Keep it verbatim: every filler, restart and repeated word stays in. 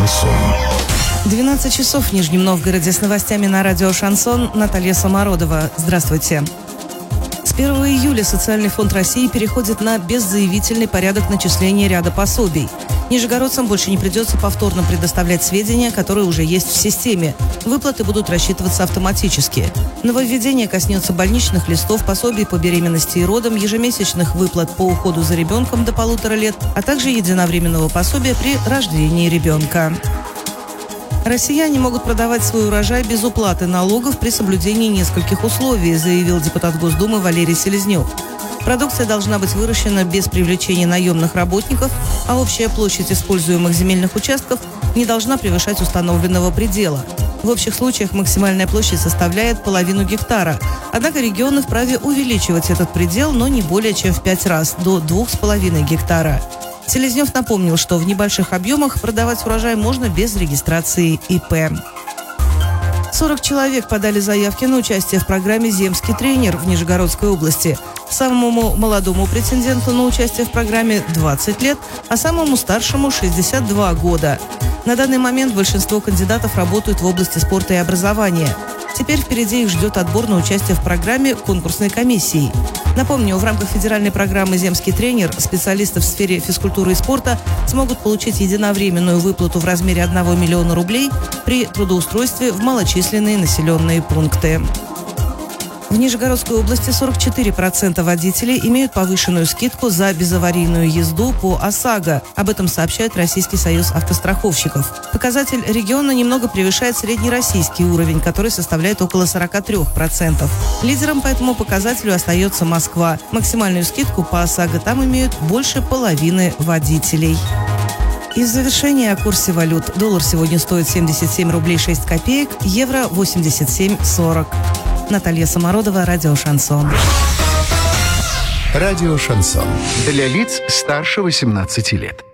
Шансон. двенадцать часов в Нижнем Новгороде. С новостями на радио «Шансон» Наталья Самородова. Здравствуйте. С первого июля Социальный фонд России переходит на беззаявительный порядок начисления ряда пособий. Нижегородцам больше не придется повторно предоставлять сведения, которые уже есть в системе. Выплаты будут рассчитываться автоматически. Нововведение коснется больничных листов, пособий по беременности и родам, ежемесячных выплат по уходу за ребенком до полутора лет, а также единовременного пособия при рождении ребенка. Россияне могут продавать свой урожай без уплаты налогов при соблюдении нескольких условий, заявил депутат Госдумы Валерий Селезнев. Продукция должна быть выращена без привлечения наемных работников, а общая площадь используемых земельных участков не должна превышать установленного предела. В общих случаях максимальная площадь составляет половину гектара. Однако регионы вправе увеличивать этот предел, но не более чем в пять раз, до двух с половиной гектара. Селезнев напомнил, что в небольших объемах продавать урожай можно без регистрации ИП. сорок человек подали заявки на участие в программе «Земский тренер» в Нижегородской области. Самому молодому претенденту на участие в программе двадцать лет, а самому старшему шестьдесят два года. На данный момент большинство кандидатов работают в области спорта и образования. Теперь впереди их ждет отбор на участие в программе конкурсной комиссии. Напомню, в рамках федеральной программы «Земский тренер» специалисты в сфере физкультуры и спорта смогут получить единовременную выплату в размере одного миллиона рублей при трудоустройстве в малочисленные населенные пункты. В Нижегородской области сорок четыре процента водителей имеют повышенную скидку за безаварийную езду по ОСАГО. Об этом сообщает Российский союз автостраховщиков. Показатель региона немного превышает среднероссийский уровень, который составляет около сорок три процента. Лидером по этому показателю остается Москва. Максимальную скидку по ОСАГО там имеют больше половины водителей. И в завершение о курсе валют. Доллар сегодня стоит семьдесят семь рублей шесть копеек, евро восемьдесят семь сорок. Наталья Самородова, радио «Шансон». Радио «Шансон». Для лиц старше восемнадцати лет.